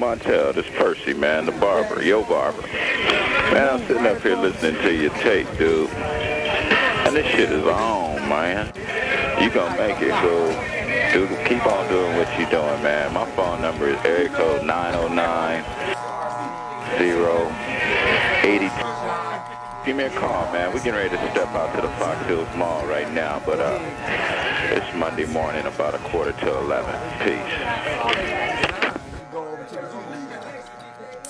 Montel, this Percy, man, the barber, your barber. Man, I'm sitting up here listening to your tape, dude. And this shit is on, man. You gonna make it, so dude, keep on doing what you doing, man. My phone number is area code 909-082. Give me a call, man. We're getting ready to step out to the Fox Hills Mall right now, but it's Monday morning, about 11:15. Peace.